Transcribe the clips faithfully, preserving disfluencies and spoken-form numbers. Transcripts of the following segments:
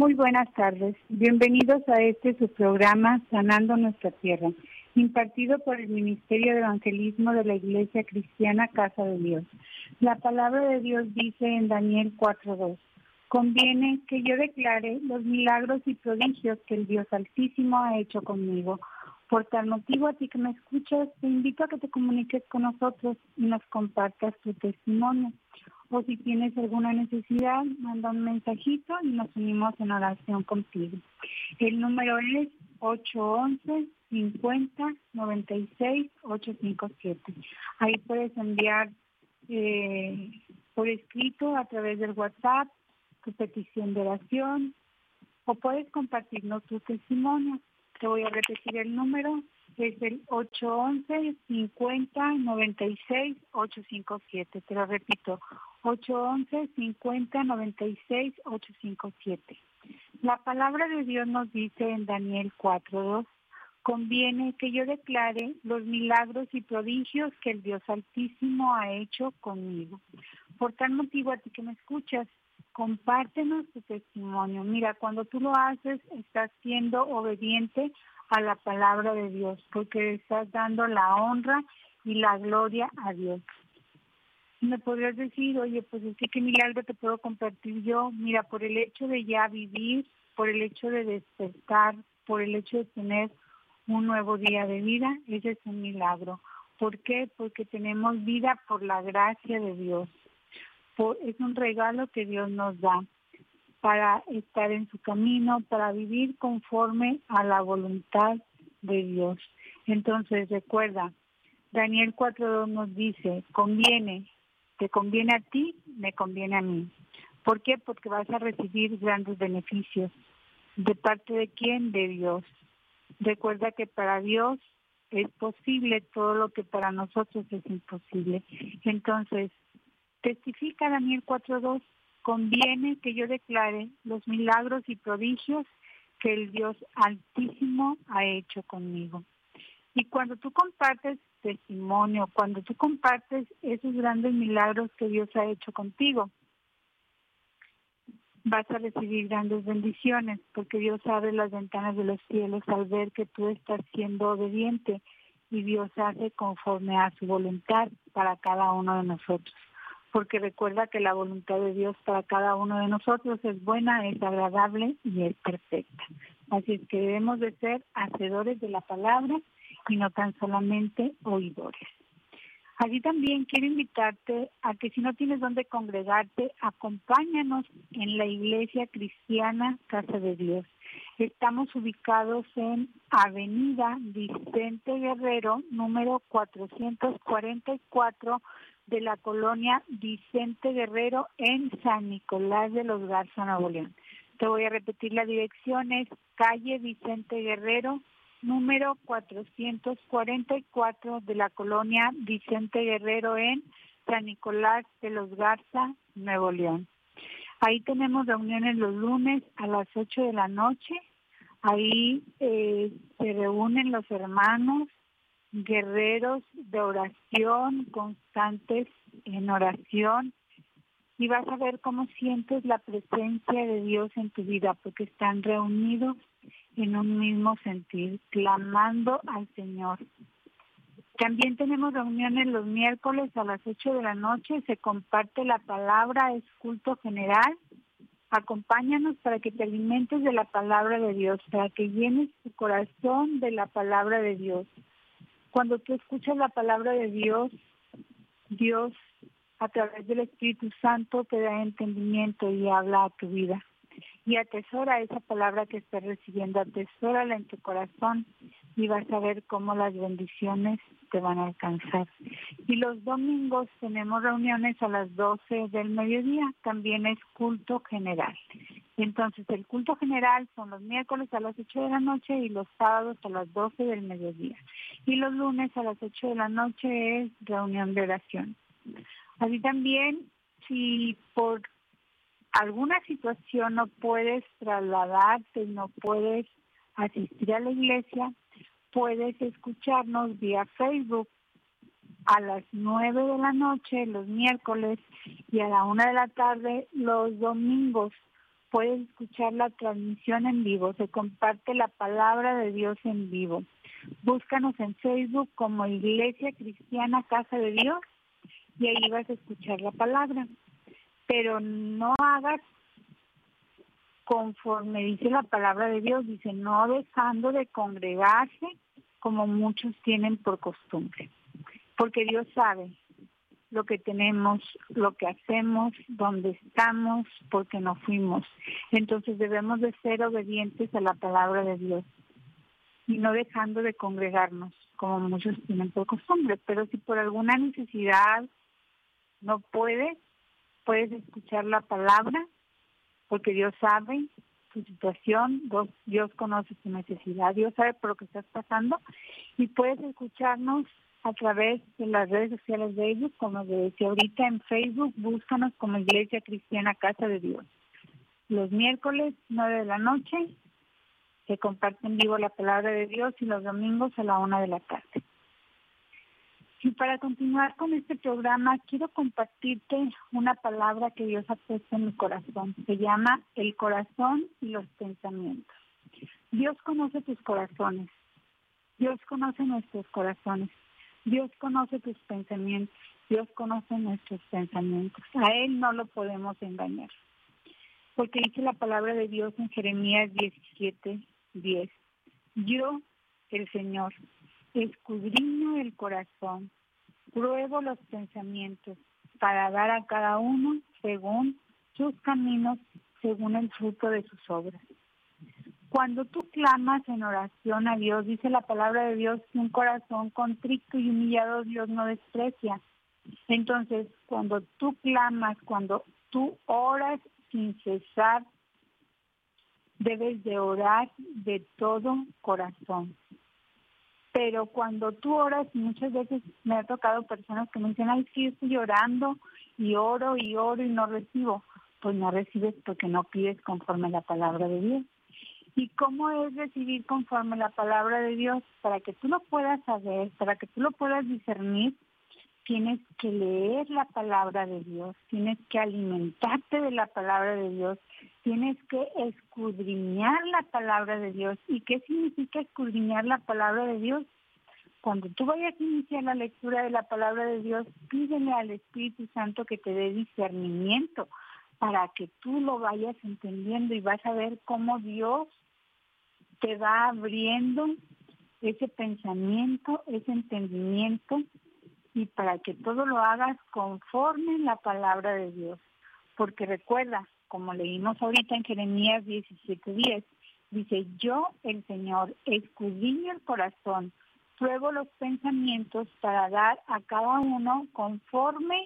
Muy buenas tardes. Bienvenidos a este su programa Sanando Nuestra Tierra, impartido por el Ministerio de Evangelismo de la Iglesia Cristiana Casa de Dios. La palabra de Dios dice en Daniel cuatro dos: conviene que yo declare los milagros y prodigios que el Dios Altísimo ha hecho conmigo. Por tal motivo, a ti que me escuchas, te invito a que te comuniques con nosotros y nos compartas tu testimonio. O si tienes alguna necesidad, manda un mensajito y nos unimos en oración contigo. El número es ocho once, cincuenta, noventa y seis, ochocientos cincuenta y siete. Ahí puedes enviar eh, por escrito a través del WhatsApp tu petición de oración o puedes compartirnos tu testimonio. Te voy a repetir el número, es el ocho once, cincuenta, noventa y seis, ochocientos cincuenta y siete. Te lo repito, ocho once, cincuenta, noventa y seis, ochocientos cincuenta y siete. La palabra de Dios nos dice en Daniel cuatro dos: conviene que yo declare los milagros y prodigios que el Dios Altísimo ha hecho conmigo. Por tal motivo, a ti que me escuchas, compártenos tu testimonio. Mira, cuando tú lo haces, estás siendo obediente a la palabra de Dios, porque estás dando la honra y la gloria a Dios. Me podrías decir, oye, pues es que qué milagro te puedo compartir yo. Mira, por el hecho de ya vivir, por el hecho de despertar, por el hecho de tener un nuevo día de vida, ese es un milagro. ¿Por qué? Porque tenemos vida por la gracia de Dios. Por, es un regalo que Dios nos da para estar en su camino, para vivir conforme a la voluntad de Dios. Entonces, recuerda, Daniel cuatro dos nos dice, conviene, te conviene a ti, me conviene a mí. ¿Por qué? Porque vas a recibir grandes beneficios. ¿De parte de quién? De Dios. Recuerda que para Dios es posible todo lo que para nosotros es imposible. Entonces, testifica Daniel cuatro dos, conviene que yo declare los milagros y prodigios que el Dios Altísimo ha hecho conmigo. Y cuando tú compartes testimonio, cuando tú compartes esos grandes milagros que Dios ha hecho contigo, vas a recibir grandes bendiciones, porque Dios abre las ventanas de los cielos al ver que tú estás siendo obediente y Dios hace conforme a su voluntad para cada uno de nosotros. Porque recuerda que la voluntad de Dios para cada uno de nosotros es buena, es agradable y es perfecta. Así es que debemos de ser hacedores de la palabra y no tan solamente oidores. Así también quiero invitarte a que si no tienes dónde congregarte, acompáñanos en la Iglesia Cristiana Casa de Dios. Estamos ubicados en Avenida Vicente Guerrero, número cuatrocientos cuarenta y cuatro, de la colonia Vicente Guerrero en San Nicolás de los Garza, Nuevo León. Te voy a repetir la dirección, es calle Vicente Guerrero, número cuatrocientos cuarenta y cuatro de la colonia Vicente Guerrero en San Nicolás de los Garza, Nuevo León. Ahí tenemos reuniones los lunes a las ocho de la noche. Ahí eh, se reúnen los hermanos guerreros de oración, constantes en oración, y vas a ver cómo sientes la presencia de Dios en tu vida, porque están reunidos en un mismo sentir, clamando al Señor. También tenemos reuniones los miércoles a las ocho de la noche, se comparte la palabra, es culto general. Acompáñanos para que te alimentes de la palabra de Dios, para que llenes tu corazón de la palabra de Dios. Cuando tú escuchas la palabra de Dios, Dios a través del Espíritu Santo te da entendimiento y habla a tu vida. Y atesora esa palabra que estás recibiendo, atesórala en tu corazón y vas a ver cómo las bendiciones te van a alcanzar. Y los domingos tenemos reuniones a las doce del mediodía, también es culto general. Entonces el culto general son los miércoles a las ocho de la noche y los sábados a las doce del mediodía. Y los lunes a las ocho de la noche es reunión de oración. Así también, si por alguna situación no puedes trasladarte y no puedes asistir a la iglesia, puedes escucharnos vía Facebook a las nueve de la noche los miércoles y a la una de la tarde los domingos puedes escuchar la transmisión en vivo, se comparte la palabra de Dios en vivo. Búscanos en Facebook como Iglesia Cristiana Casa de Dios y ahí vas a escuchar la palabra. Pero no hagas conforme dice la palabra de Dios, dice, no dejando de congregarse como muchos tienen por costumbre. Porque Dios sabe lo que tenemos, lo que hacemos, dónde estamos, porque no fuimos. Entonces debemos de ser obedientes a la palabra de Dios y no dejando de congregarnos, como muchos tienen por costumbre. Pero si por alguna necesidad no puedes, puedes escuchar la palabra, porque Dios sabe tu situación, Dios, Dios conoce tu necesidad, Dios sabe por lo que estás pasando, y puedes escucharnos a través de las redes sociales de ellos, como les decía ahorita en Facebook, búscanos como Iglesia Cristiana Casa de Dios. Los miércoles, nueve de la noche, se comparte en vivo la palabra de Dios y los domingos a la una de la tarde. Y para continuar con este programa, quiero compartirte una palabra que Dios ha puesto en mi corazón. Se llama el corazón y los pensamientos. Dios conoce tus corazones. Dios conoce nuestros corazones. Dios conoce tus pensamientos. Dios conoce nuestros pensamientos. A Él no lo podemos engañar. Porque dice la palabra de Dios en Jeremías diecisiete diez. Yo, el Señor, escudriño el corazón, pruebo los pensamientos, para dar a cada uno según sus caminos, según el fruto de sus obras. Cuando tú clamas en oración a Dios, dice la palabra de Dios, un corazón contrito y humillado Dios no desprecia. Entonces, cuando tú clamas, cuando tú oras sin cesar, debes de orar de todo corazón. Pero cuando tú oras, muchas veces me ha tocado personas que me dicen, ay, sí, estoy orando y oro y oro y no recibo. Pues no recibes porque no pides conforme a la palabra de Dios. ¿Y cómo es recibir conforme a la palabra de Dios? Para que tú lo puedas saber, para que tú lo puedas discernir, tienes que leer la palabra de Dios, tienes que alimentarte de la palabra de Dios, tienes que escudriñar la palabra de Dios. ¿Y qué significa escudriñar la palabra de Dios? Cuando tú vayas a iniciar la lectura de la palabra de Dios, pídele al Espíritu Santo que te dé discernimiento para que tú lo vayas entendiendo y vas a ver cómo Dios te va abriendo ese pensamiento, ese entendimiento, y para que todo lo hagas conforme la palabra de Dios. Porque recuerda, como leímos ahorita en Jeremías diecisiete diez, dice, yo, el Señor, escudriño el corazón, pruebo los pensamientos para dar a cada uno conforme,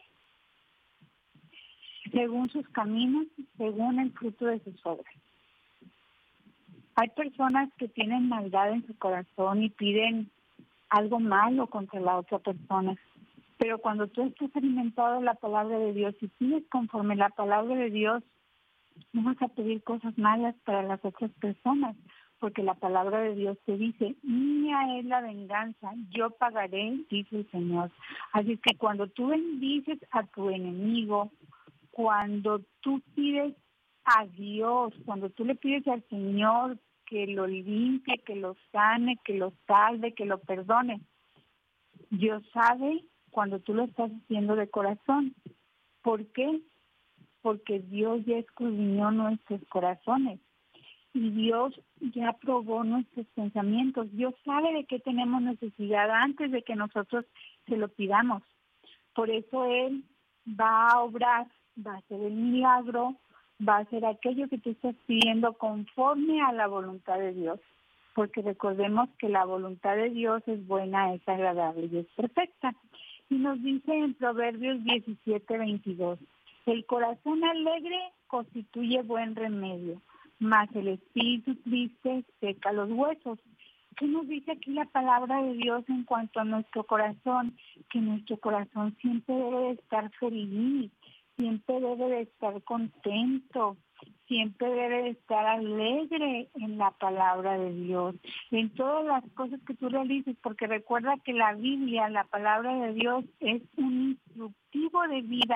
según sus caminos, según el fruto de sus obras. Hay personas que tienen maldad en su corazón y piden algo malo contra la otra persona. Pero cuando tú estás alimentado de la palabra de Dios y pides conforme la palabra de Dios, no vas a pedir cosas malas para las otras personas, porque la palabra de Dios te dice, mía es la venganza, yo pagaré, dice el Señor. Así que cuando tú bendices a tu enemigo, cuando tú pides a Dios, cuando tú le pides al Señor que lo limpie, que lo sane, que lo salve, que lo perdone, Dios sabe cuando tú lo estás haciendo de corazón. ¿Por qué? Porque Dios ya escudriñó nuestros corazones y Dios ya probó nuestros pensamientos. Dios sabe de qué tenemos necesidad antes de que nosotros se lo pidamos. Por eso Él va a obrar, va a hacer el milagro, va a hacer aquello que tú estás pidiendo conforme a la voluntad de Dios. Porque recordemos que la voluntad de Dios es buena, es agradable y es perfecta. Y nos dice en Proverbios diecisiete veintidós, el corazón alegre constituye buen remedio, mas el espíritu triste seca los huesos. ¿Qué nos dice aquí la palabra de Dios en cuanto a nuestro corazón? Que nuestro corazón siempre debe de estar feliz, siempre debe de estar contento, siempre debe de estar alegre en la palabra de Dios, en todas las cosas que tú realices, porque recuerda que la Biblia, la palabra de Dios, es un instructivo de vida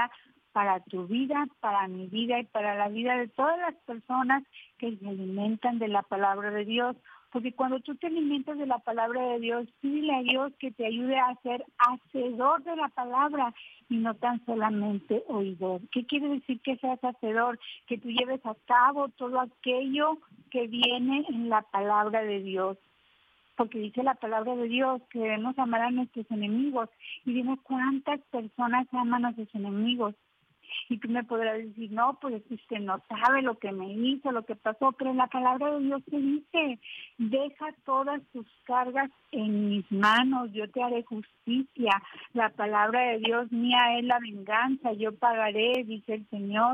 para tu vida, para mi vida y para la vida de todas las personas que se alimentan de la palabra de Dios. Porque cuando tú te alimentas de la palabra de Dios, pídele a Dios que te ayude a ser hacedor de la palabra y no tan solamente oidor. ¿Qué quiere decir que seas hacedor? Que tú lleves a cabo todo aquello que viene en la palabra de Dios. Porque dice la palabra de Dios que debemos amar a nuestros enemigos. Y dime cuántas personas aman a sus enemigos. Y tú me podrás decir, no, pues usted no sabe lo que me hizo, lo que pasó, pero la palabra de Dios te dice, deja todas tus cargas en mis manos, yo te haré justicia. La palabra de Dios, mía es la venganza, yo pagaré, dice el Señor.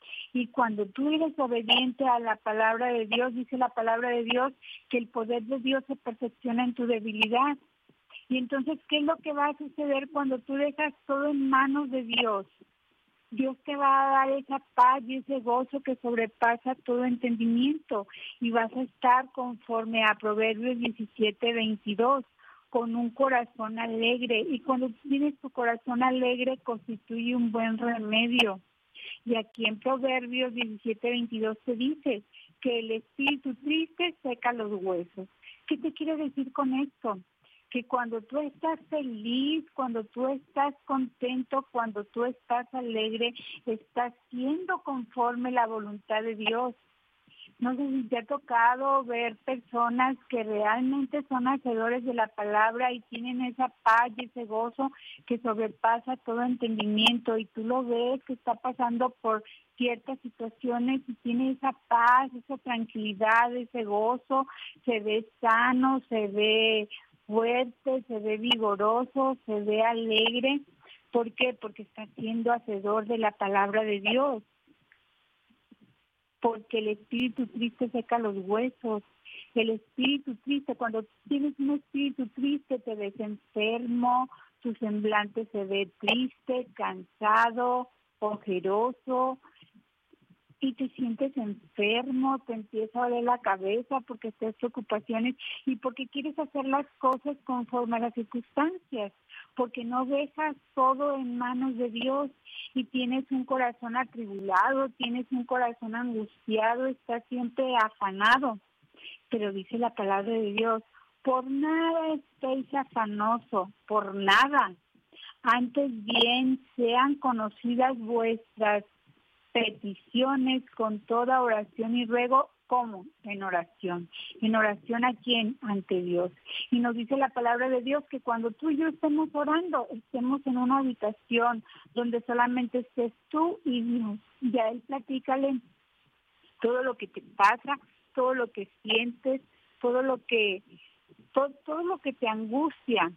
Y cuando tú eres obediente a la palabra de Dios, dice la palabra de Dios, que el poder de Dios se perfecciona en tu debilidad. Y entonces, ¿qué es lo que va a suceder cuando tú dejas todo en manos de Dios? Dios te va a dar esa paz y ese gozo que sobrepasa todo entendimiento y vas a estar conforme a Proverbios diecisiete veintidós, con un corazón alegre. Y cuando tienes tu corazón alegre constituye un buen remedio. Y aquí en Proverbios diecisiete veintidós te dice que el espíritu triste seca los huesos. ¿Qué te quiere decir con esto? Que cuando tú estás feliz, cuando tú estás contento, cuando tú estás alegre, estás siendo conforme la voluntad de Dios. No sé si te ha tocado ver personas que realmente son hacedores de la palabra y tienen esa paz y ese gozo que sobrepasa todo entendimiento, y tú lo ves que está pasando por ciertas situaciones y tiene esa paz, esa tranquilidad, ese gozo, se ve sano, se ve fuerte, se ve vigoroso, se ve alegre. ¿Por qué? Porque está siendo hacedor de la palabra de Dios. Porque el espíritu triste seca los huesos. El espíritu triste, cuando tienes un espíritu triste, te ves enfermo, tu semblante se ve triste, cansado, ojeroso, y te sientes enfermo, te empieza a doler la cabeza porque tienes preocupaciones y porque quieres hacer las cosas conforme a las circunstancias, porque no dejas todo en manos de Dios y tienes un corazón atribulado, tienes un corazón angustiado, estás siempre afanado. Pero dice la palabra de Dios, por nada estéis afanoso, por nada. Antes bien sean conocidas vuestras peticiones con toda oración y ruego. ¿Cómo? En oración. ¿En oración a quién? Ante Dios. Y nos dice la palabra de Dios que cuando tú y yo estemos orando, estemos en una habitación donde solamente estés tú y Dios. Ya Él platícale todo lo que te pasa, todo lo que sientes, todo lo que, todo, todo lo que te angustia.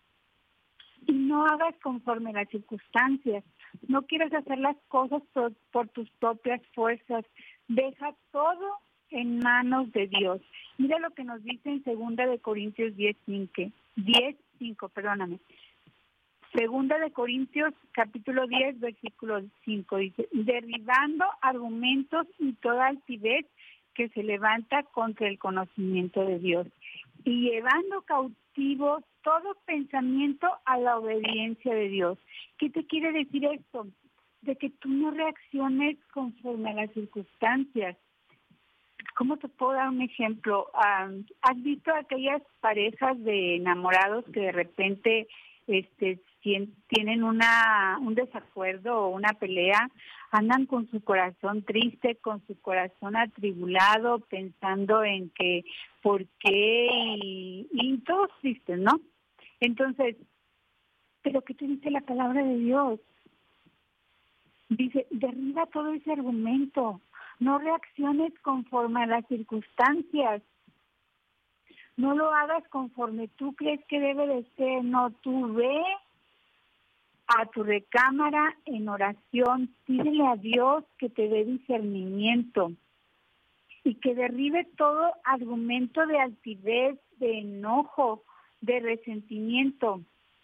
Y no hagas conforme a las circunstancias. No quieras hacer las cosas por, por tus propias fuerzas. Deja todo en manos de Dios. Mira lo que nos dice en Segunda de Corintios diez cinco, perdóname. Segunda de Corintios, capítulo diez, versículo cinco, dice, derribando argumentos y toda altivez que se levanta contra el conocimiento de Dios, y llevando cautivo todo pensamiento a la obediencia de Dios. ¿Qué te quiere decir esto? De que tú no reacciones conforme a las circunstancias. ¿Cómo te puedo dar un ejemplo? Um, ¿Has visto aquellas parejas de enamorados que de repente este, tienen una un desacuerdo o una pelea? Andan con su corazón triste, con su corazón atribulado, pensando en que por qué y, y todos tristes, ¿no? Entonces, ¿pero qué te dice la palabra de Dios? Dice, derriba todo ese argumento. No reacciones conforme a las circunstancias. No lo hagas conforme tú crees que debe de ser. No, tú ve a tu recámara en oración. Pídele a Dios que te dé discernimiento y que derribe todo argumento de altivez, de enojo, de resentimiento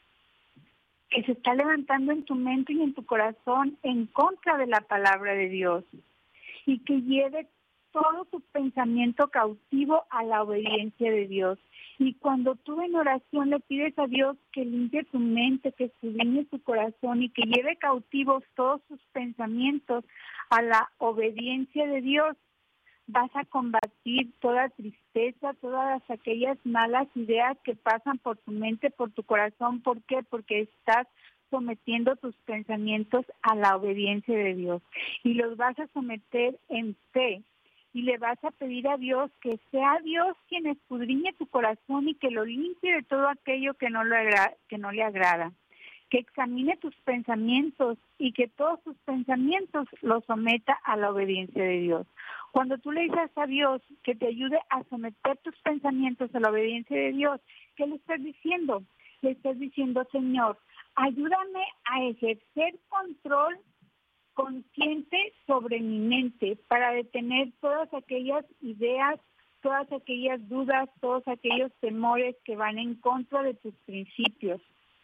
que se está levantando en tu mente y en tu corazón en contra de la palabra de Dios, y que lleve todo tu pensamiento cautivo a la obediencia de Dios. Y cuando tú en oración le pides a Dios que limpie tu mente, que escudriñe tu corazón y que lleve cautivos todos sus pensamientos a la obediencia de Dios, vas a combatir toda tristeza, todas aquellas malas ideas que pasan por tu mente, por tu corazón. ¿Por qué? Porque estás sometiendo tus pensamientos a la obediencia de Dios y los vas a someter en fe. Y le vas a pedir a Dios que sea Dios quien escudriñe tu corazón y que lo limpie de todo aquello que no, lo agra- que no le agrada. Que examine tus pensamientos y que todos tus pensamientos los someta a la obediencia de Dios. Cuando tú le dices a Dios que te ayude a someter tus pensamientos a la obediencia de Dios, ¿qué le estás diciendo? Le estás diciendo, Señor, ayúdame a ejercer control consciente sobre mi mente para detener todas aquellas ideas, todas aquellas dudas, todos aquellos temores que van en contra de tus principios.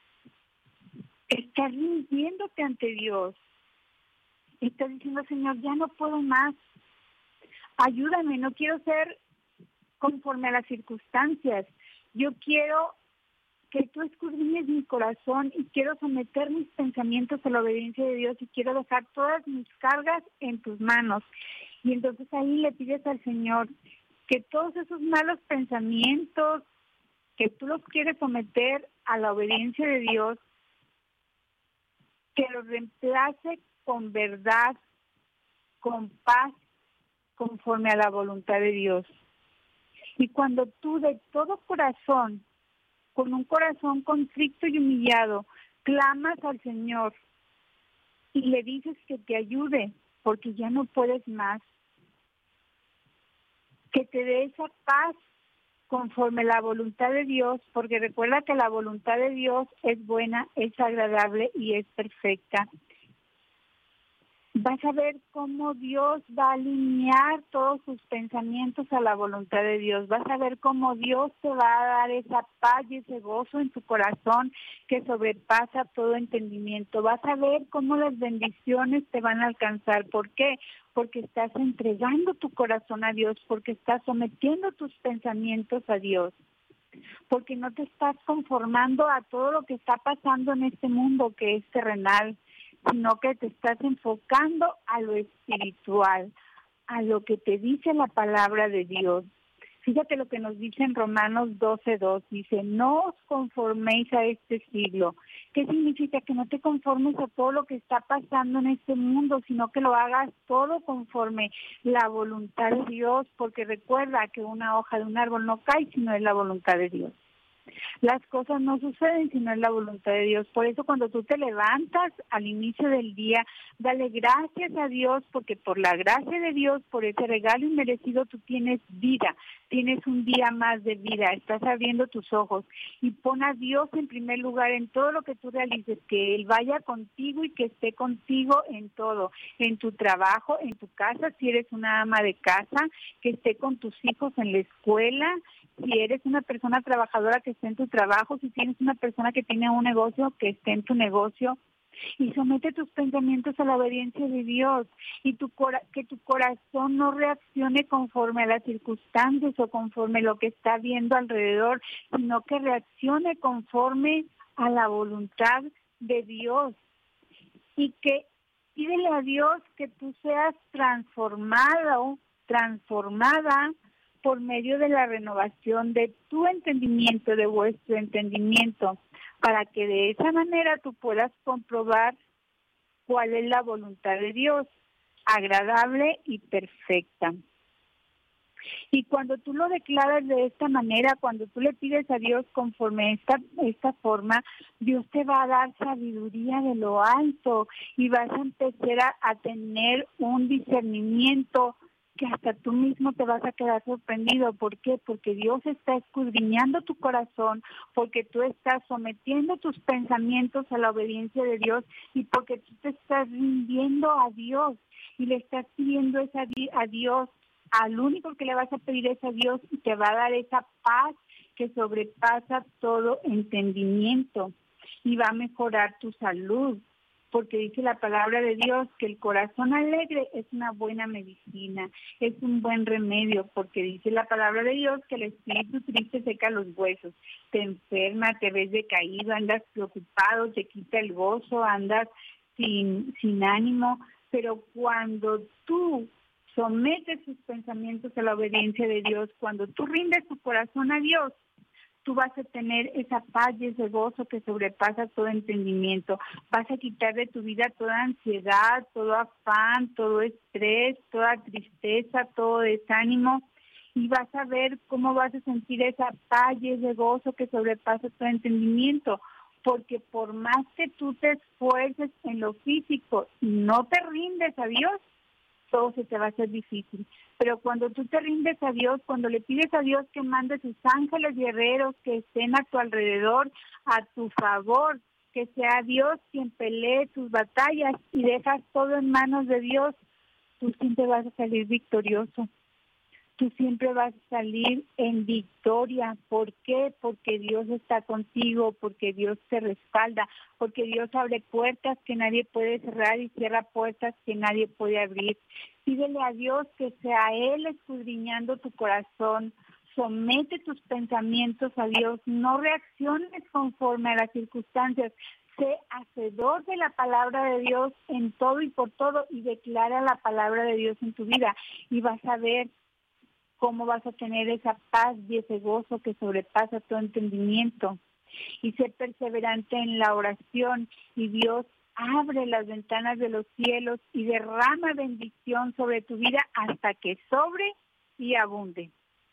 Estás rindiéndote ante Dios. Estás diciendo, Señor, ya no puedo más. Ayúdame, no quiero ser conforme a las circunstancias. Yo quiero que tú escudriñes mi corazón y quiero someter mis pensamientos a la obediencia de Dios y quiero dejar todas mis cargas en tus manos. Y entonces ahí le pides al Señor que todos esos malos pensamientos que tú los quieres someter a la obediencia de Dios, que los reemplace con verdad, con paz, conforme a la voluntad de Dios. Y cuando tú de todo corazón, con un corazón contrito y humillado, clamas al Señor y le dices que te ayude, porque ya no puedes más, que te dé esa paz conforme a la voluntad de Dios, porque recuerda que la voluntad de Dios es buena, es agradable y es perfecta. Vas a ver cómo Dios va a alinear todos sus pensamientos a la voluntad de Dios. Vas a ver cómo Dios te va a dar esa paz y ese gozo en tu corazón que sobrepasa todo entendimiento. Vas a ver cómo las bendiciones te van a alcanzar. ¿Por qué? Porque estás entregando tu corazón a Dios, porque estás sometiendo tus pensamientos a Dios, porque no te estás conformando a todo lo que está pasando en este mundo que es terrenal, sino que te estás enfocando a lo espiritual, a lo que te dice la palabra de Dios. Fíjate lo que nos dice en Romanos doce dos, dice, no os conforméis a este siglo. ¿Qué significa? Que no te conformes a todo lo que está pasando en este mundo, sino que lo hagas todo conforme la voluntad de Dios, porque recuerda que una hoja de un árbol no cae, sino es la voluntad de Dios. Las cosas no suceden si no es la voluntad de Dios. Por eso cuando tú te levantas al inicio del día, dale gracias a Dios, porque por la gracia de Dios, por ese regalo inmerecido, tú tienes vida, tienes un día más de vida, estás abriendo tus ojos y pon a Dios en primer lugar en todo lo que tú realices, que Él vaya contigo y que esté contigo en todo, en tu trabajo, en tu casa, si eres una ama de casa, que esté con tus hijos en la escuela, si eres una persona trabajadora, que esté en tu trabajo, si tienes una persona que tiene un negocio, que esté en tu negocio, y somete tus pensamientos a la obediencia de Dios, y tu cora- que tu corazón no reaccione conforme a las circunstancias o conforme lo que está viendo alrededor, sino que reaccione conforme a la voluntad de Dios, y que pídele a Dios que tú seas transformado, transformada, por medio de la renovación de tu entendimiento, de vuestro entendimiento, para que de esa manera tú puedas comprobar cuál es la voluntad de Dios, agradable y perfecta. Y cuando tú lo declaras de esta manera, cuando tú le pides a Dios conforme esta, esta forma, Dios te va a dar sabiduría de lo alto y vas a empezar a, a tener un discernimiento que hasta tú mismo te vas a quedar sorprendido. ¿Por qué? Porque Dios está escudriñando tu corazón, porque tú estás sometiendo tus pensamientos a la obediencia de Dios y porque tú te estás rindiendo a Dios y le estás pidiendo esa a Dios. Al único que le vas a pedir es a Dios y te va a dar esa paz que sobrepasa todo entendimiento y va a mejorar tu salud. porque dice la palabra de Dios que el corazón alegre es una buena medicina, es un buen remedio, porque dice la palabra de Dios que el espíritu triste seca los huesos, te enferma, te ves decaído, andas preocupado, te quita el gozo, andas sin, sin ánimo, pero cuando tú sometes tus pensamientos a la obediencia de Dios, cuando tú rindes tu corazón a Dios, tú vas a tener esa paz y ese gozo que sobrepasa todo entendimiento. Vas a quitar de tu vida toda ansiedad, todo afán, todo estrés, toda tristeza, todo desánimo, y vas a ver cómo vas a sentir esa paz y ese gozo que sobrepasa todo entendimiento. Porque por más que tú te esfuerces en lo físico y no te rindes a Dios, todo se te va a hacer difícil. Pero cuando tú te rindes a Dios, cuando le pides a Dios que mande sus ángeles guerreros que estén a tu alrededor, a tu favor, que sea Dios quien pelee tus batallas y dejas todo en manos de Dios, tú siempre vas a salir victorioso. Tú siempre vas a salir en victoria. ¿Por qué? Porque Dios está contigo, porque Dios te respalda, porque Dios abre puertas que nadie puede cerrar y cierra puertas que nadie puede abrir. Pídele a Dios que sea Él escudriñando tu corazón. Somete tus pensamientos a Dios. No reacciones conforme a las circunstancias. Sé hacedor de la palabra de Dios en todo y por todo y declara la palabra de Dios en tu vida. Y vas a ver cómo vas a tener esa paz y ese gozo que sobrepasa tu entendimiento. Y sé perseverante en la oración y Dios abre las ventanas de los cielos y derrama bendición sobre tu vida hasta que sobre y abunde.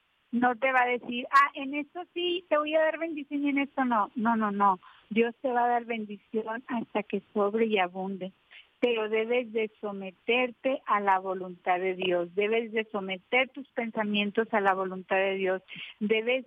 No te va a decir, ah, en esto sí te voy a dar bendición y en esto no. No, no, no. Dios te va a dar bendición hasta que sobre y abunde. Pero debes de someterte a la voluntad de Dios, debes de someter tus pensamientos a la voluntad de Dios, debes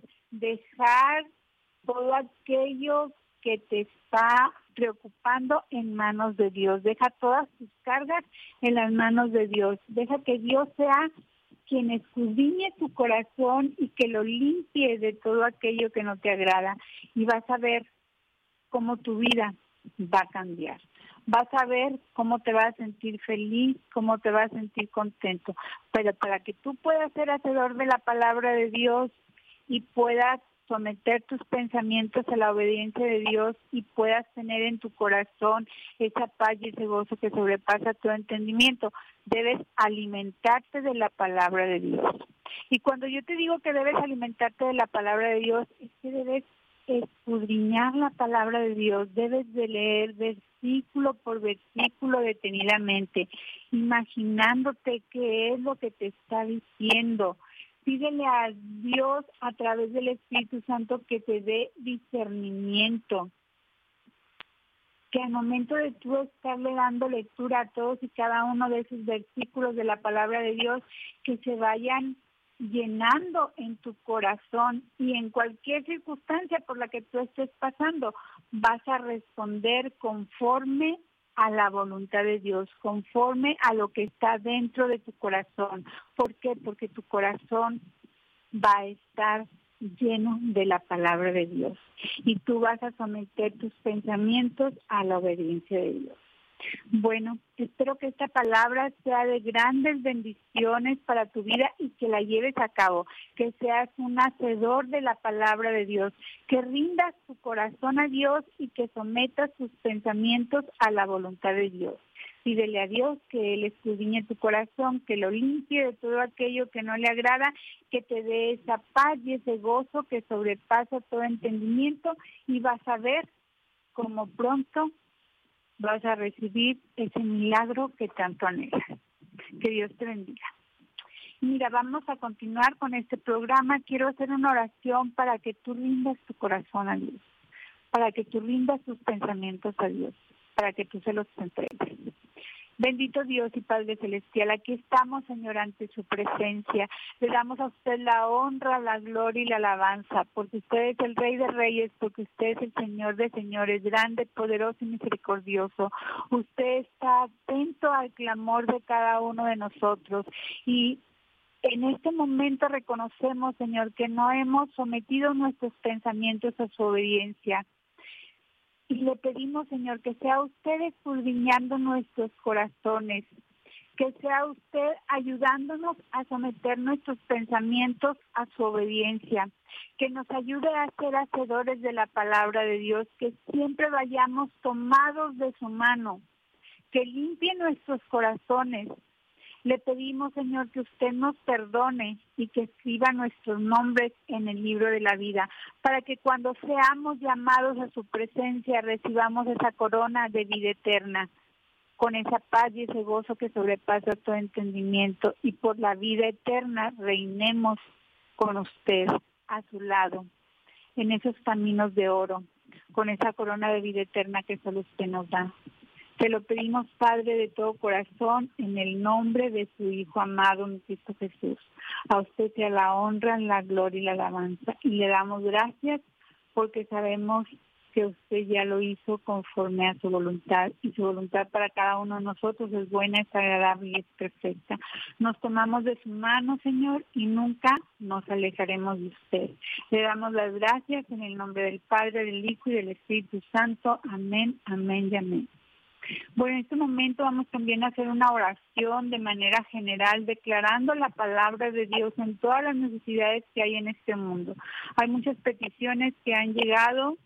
dejar todo aquello que te está preocupando en manos de Dios, deja todas tus cargas en las manos de Dios, deja que Dios sea quien escudriñe tu corazón y que lo limpie de todo aquello que no te agrada, y vas a ver cómo tu vida va a cambiar. Vas a ver cómo te vas a sentir feliz, cómo te vas a sentir contento. Pero para que tú puedas ser hacedor de la palabra de Dios y puedas someter tus pensamientos a la obediencia de Dios y puedas tener en tu corazón esa paz y ese gozo que sobrepasa tu entendimiento, debes alimentarte de la palabra de Dios. Y cuando yo te digo que debes alimentarte de la palabra de Dios, es que debes escudriñar la palabra de Dios, debes de leer versículo por versículo detenidamente, imaginándote qué es lo que te está diciendo. Pídele a Dios a través del Espíritu Santo que te dé discernimiento, que al momento de tú estarle dando lectura a todos y cada uno de esos versículos de la palabra de Dios, que se vayan llenando en tu corazón, y en cualquier circunstancia por la que tú estés pasando, vas a responder conforme a la voluntad de Dios, conforme a lo que está dentro de tu corazón. ¿Por qué? Porque tu corazón va a estar lleno de la palabra de Dios y tú vas a someter tus pensamientos a la obediencia de Dios. Bueno, espero que esta palabra sea de grandes bendiciones para tu vida y que la lleves a cabo, que seas un hacedor de la palabra de Dios, que rindas tu corazón a Dios y que sometas tus pensamientos a la voluntad de Dios. Pídele a Dios que Él escudriñe tu corazón, que lo limpie de todo aquello que no le agrada, que te dé esa paz y ese gozo que sobrepasa todo entendimiento, y vas a ver cómo pronto vas a recibir ese milagro que tanto anhelas. Que Dios te bendiga. Mira, vamos a continuar con este programa. Quiero hacer una oración para que tú rindas tu corazón a Dios, para que tú rindas tus pensamientos a Dios, para que tú se los entregues. Bendito Dios y Padre Celestial, aquí estamos, Señor, ante su presencia. Le damos a usted la honra, la gloria y la alabanza, porque usted es el Rey de Reyes, porque usted es el Señor de Señores, grande, poderoso y misericordioso. Usted está atento al clamor de cada uno de nosotros, y en este momento reconocemos, Señor, que no hemos sometido nuestros pensamientos a su obediencia. Y le pedimos, Señor, que sea usted escudriñando nuestros corazones, que sea usted ayudándonos a someter nuestros pensamientos a su obediencia, que nos ayude a ser hacedores de la palabra de Dios, que siempre vayamos tomados de su mano, que limpie nuestros corazones. Le pedimos, Señor, que usted nos perdone y que escriba nuestros nombres en el libro de la vida, para que cuando seamos llamados a su presencia recibamos esa corona de vida eterna, con esa paz y ese gozo que sobrepasa todo entendimiento, y por la vida eterna reinemos con usted a su lado, en esos caminos de oro, con esa corona de vida eterna que solo usted nos da. Te lo pedimos, Padre, de todo corazón, en el nombre de su Hijo amado, en Cristo Jesús. A usted sea la honra, la gloria y la alabanza. Y le damos gracias porque sabemos que usted ya lo hizo conforme a su voluntad. Y su voluntad para cada uno de nosotros es buena, es agradable y es perfecta. Nos tomamos de su mano, Señor, y nunca nos alejaremos de usted. Le damos las gracias en el nombre del Padre, del Hijo y del Espíritu Santo. Amén, amén y amén. Bueno, en este momento vamos también a hacer una oración de manera general, declarando la palabra de Dios en todas las necesidades que hay en este mundo. Hay muchas peticiones que han llegado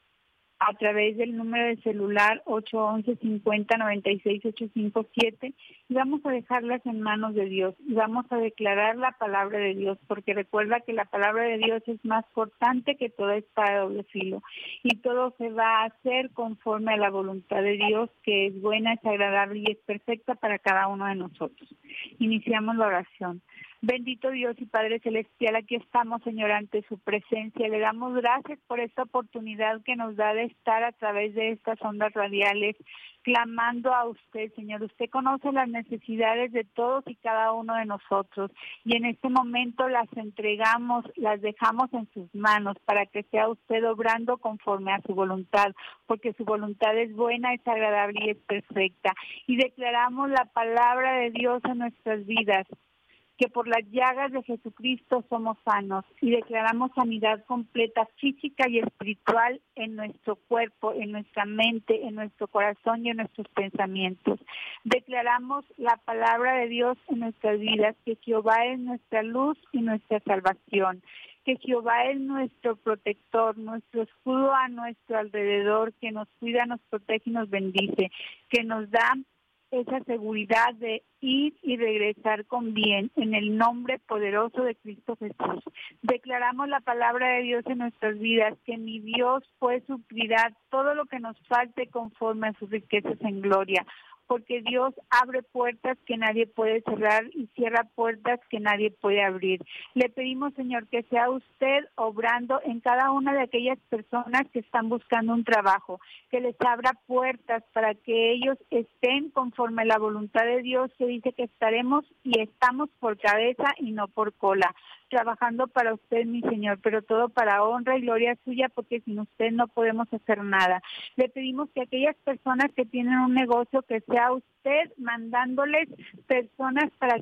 a través del número de celular ocho once, cincuenta, noventa y seis, ochocientos cincuenta y siete, y vamos a dejarlas en manos de Dios y vamos a declarar la palabra de Dios, porque recuerda que la palabra de Dios es más cortante que toda espada de doble filo, y todo se va a hacer conforme a la voluntad de Dios, que es buena, es agradable y es perfecta para cada uno de nosotros. Iniciamos la oración. Bendito Dios y Padre Celestial, aquí estamos, Señor, ante su presencia. Le damos gracias por esta oportunidad que nos da de estar a través de estas ondas radiales, clamando a usted, Señor. Usted conoce las necesidades de todos y cada uno de nosotros, y en este momento las entregamos, las dejamos en sus manos, para que sea usted obrando conforme a su voluntad, porque su voluntad es buena, es agradable y es perfecta. Y declaramos la palabra de Dios en nuestras vidas, que por las llagas de Jesucristo somos sanos, y declaramos sanidad completa física y espiritual en nuestro cuerpo, en nuestra mente, en nuestro corazón y en nuestros pensamientos. Declaramos la palabra de Dios en nuestras vidas, que Jehová es nuestra luz y nuestra salvación, que Jehová es nuestro protector, nuestro escudo a nuestro alrededor, que nos cuida, nos protege y nos bendice, que nos da esa seguridad de ir y regresar con bien, en el nombre poderoso de Cristo Jesús. Declaramos la palabra de Dios en nuestras vidas, que mi Dios pues suplirá todo lo que nos falte conforme a sus riquezas en gloria, porque Dios abre puertas que nadie puede cerrar y cierra puertas que nadie puede abrir. Le pedimos, Señor, que sea usted obrando en cada una de aquellas personas que están buscando un trabajo, que les abra puertas para que ellos estén conforme a la voluntad de Dios, que dice que estaremos y estamos por cabeza y no por cola, trabajando para usted, mi Señor, pero todo para honra y gloria suya, porque sin usted no podemos hacer nada. Le pedimos que aquellas personas que tienen un negocio, que sea usted mandándoles personas para